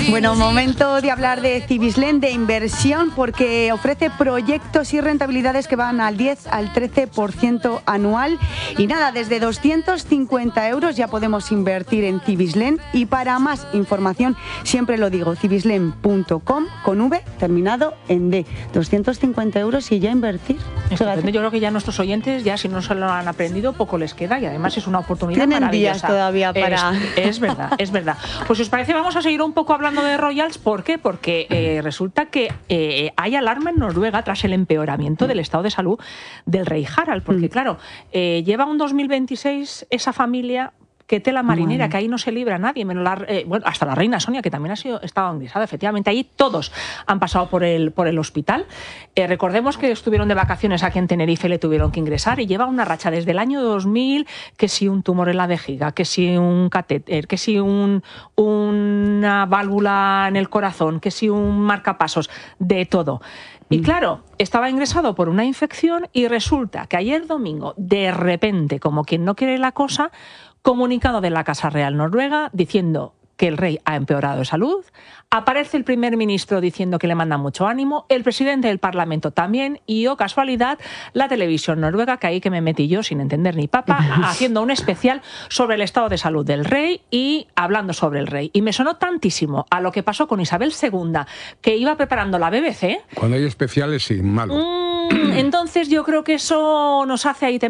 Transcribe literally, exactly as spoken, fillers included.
Bueno, momento de hablar de Cibislen, de inversión, porque ofrece proyectos y rentabilidades que van al diez al trece por ciento anual. Y nada, desde doscientos cincuenta euros ya podemos invertir en Cibislen. Y para más información, siempre lo digo, cibislen punto com con V terminado en D. doscientos cincuenta euros y ya invertir. Estupendo. Yo creo que ya nuestros oyentes, ya si no se lo han aprendido, poco les queda, y además es una oportunidad Tienen maravillosa. días todavía para... Es, es verdad, es verdad. Pues si os parece, vamos a seguir un poco hablando de Royals. ¿Por qué? Porque eh, resulta que eh, hay alarma en Noruega tras el empeoramiento del estado de salud del rey Harald. Porque, claro, eh, lleva un dos mil veintiséis esa familia... que tela marinera, bueno. que ahí no se libra nadie, menos la, eh, bueno, hasta la reina Sonia, que también ha sido estado ingresada. Efectivamente, ahí todos han pasado por el, por el hospital. Eh, recordemos que estuvieron de vacaciones aquí en Tenerife, le tuvieron que ingresar, y lleva una racha desde el año dos mil, que si un tumor en la vejiga, que si un catéter, que si un, una válvula en el corazón, que si un marcapasos, de todo. Y claro, estaba ingresado por una infección y resulta que ayer domingo, de repente, como quien no quiere la cosa, comunicado de la Casa Real Noruega diciendo que el rey ha empeorado de salud, aparece el primer ministro diciendo que le manda mucho ánimo, el presidente del Parlamento también, y, oh casualidad, la televisión noruega, que ahí que me metí yo sin entender ni papa, haciendo un especial sobre el estado de salud del rey y hablando sobre el rey. Y me sonó tantísimo a lo que pasó con Isabel segunda, que iba preparando la B B C. Cuando hay especiales, sí, malo. Mm, entonces yo creo que eso nos hace ahí